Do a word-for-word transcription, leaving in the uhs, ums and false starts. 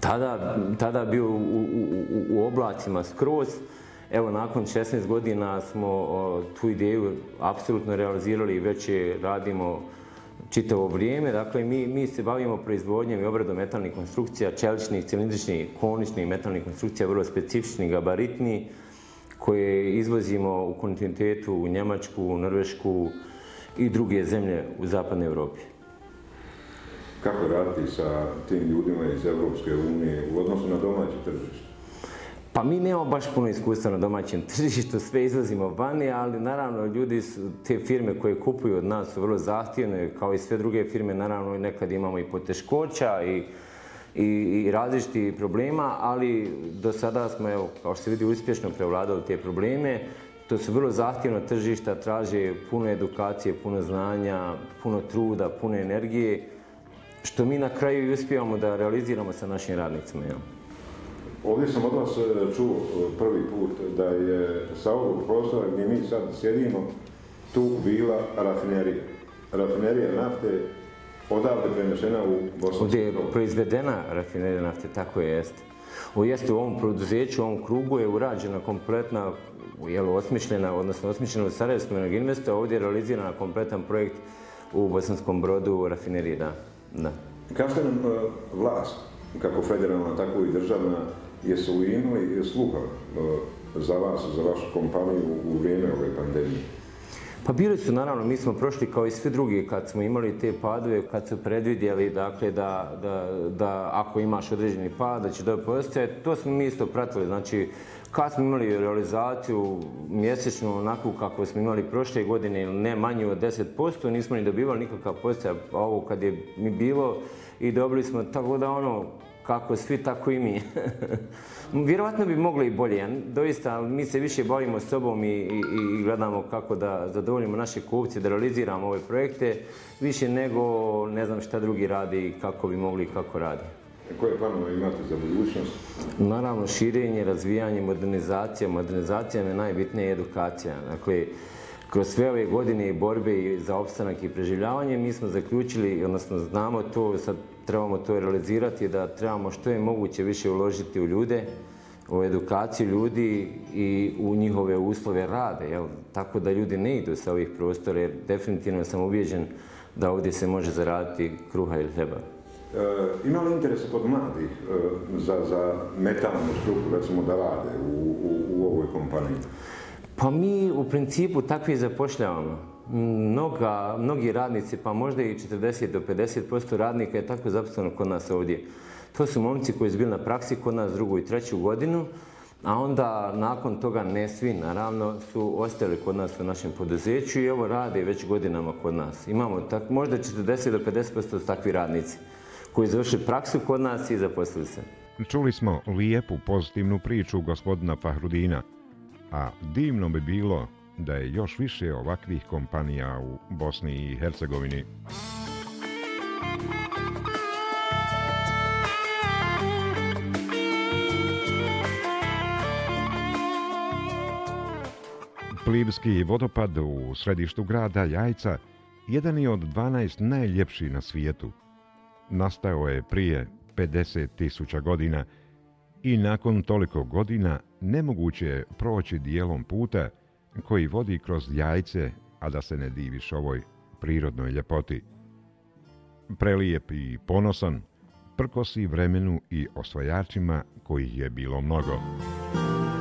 tada, tada bio u, u, u oblacima skroz. Evo, nakon šesnaest godina smo o, tu ideju apsolutno realizirali i već je radimo čitavo vrijeme. Dakle, mi, mi se bavimo proizvodnjom i obradom metalnih konstrukcija, čeličnih, cilindričnih, koničnih metalnih konstrukcija, vrlo specifičnih, gabaritnih, koje izvozimo u kontinuitetu u Njemačku, u Norvešku i druge zemlje u zapadnoj Evropi. Kako raditi sa tim ljudima iz Evropske unije u odnosu na domaće tržište? Pa mi nemamo baš puno iskustva na domaćem tržištu, sve izvozimo vani, ali naravno ljudi su, te firme koje kupuju od nas su vrlo zahtjevne, kao i sve druge firme, naravno nekad imamo i poteškoća i, i, i različitih problema, ali do sada smo, evo, kao što se vidi, uspješno prevladali te probleme. To su vrlo zahtjevna tržišta, traže puno edukacije, puno znanja, puno truda, puno energije, što mi na kraju i uspijemo da realiziramo sa našim radnicima. Ja. Ovdje sam od vas čuo prvi put da je sa ovog prostora gdje mi sad sjedimo tu bila rafinerija. Rafinerija nafte odavde prenešena u Bosanski Ovdje je Brod. proizvedena rafinerija nafte, tako je jeste. U jeste u ovom produzeću, u ovom krugu je urađena kompletna, jel, osmišljena, odnosno osmišljena u Sarajevskom Energinvestu, a ovdje je realizirana kompletan projekt u Bosanskom Brodu rafinerije, da. da. Kažete nam vlast, kako federalna, tako i državna, jesu li imali sluha za vas, za vašu kompaniju u vrijeme ove pandemije? Pa bili su, naravno, mi smo prošli kao i svi drugi kad smo imali te padove, kad su predvidjeli, dakle, da, da, da ako imaš određeni pad, da će dobro postojati, to smo mi isto pratili. Znači, kad smo imali realizaciju mjesečno onako kako smo imali prošle godine, ili ne manju od deset posto, nismo ni dobivali nikakav postojak, a ovo kad je mi bilo i dobili smo, tako da ono, kako svi, tako i mi. Vjerovatno bi mogli i bolje, doista, mi se više bavimo sobom i, i, i gledamo kako da zadovoljimo naše kupce, da realiziramo ove projekte, više nego ne znam šta drugi radi i kako bi mogli i kako radi. Koje planove imate za budućnost? Naravno, širenje, razvijanje, modernizacija. Modernizacija je najbitnija edukacija. Dakle, kroz sve ove godine i borbe za opstanak i preživljavanje, mi smo zaključili, odnosno znamo to, sad trebamo to realizirati, da trebamo što je moguće više uložiti u ljude, u edukaciju ljudi i u njihove uslove rade, jel? Tako da ljudi ne idu sa ovih prostora, jer definitivno sam ubijeđen da ovdje se može zaraditi kruha ili hljeba. E, ima li interesa kod mladih e, za, za metalnu struku, recimo, da rade u, u, u ovoj kompaniji? Pa mi u principu takvi zapošljavamo. Mnoga, mnogi radnici, pa možda i četrdeset do pedeset posto radnika je tako zaposleno kod nas ovdje. To su momci koji su bili na praksi kod nas drugu i treću godinu, a onda nakon toga ne svi, naravno, su ostali kod nas u našem poduzeću i evo rade već godinama kod nas. Imamo tak, možda četrdeset do pedeset posto takvi radnici koji završili praksu kod nas i zaposlili se. Čuli smo lijepu pozitivnu priču gospodina Fahrudina, a divno bi bilo da je još više ovakvih kompanija u Bosni i Hercegovini. Plivski vodopad u središtu grada Jajca jedan je od dvanaest najljepših na svijetu. Nastao je prije pedeset tisuća godina i nakon toliko godina nemoguće je proći dijelom puta koji vodi kroz Jajce, a da se ne diviš ovoj prirodnoj ljepoti. Prelijep i ponosan, prkosi vremenu i osvajačima kojih je bilo mnogo.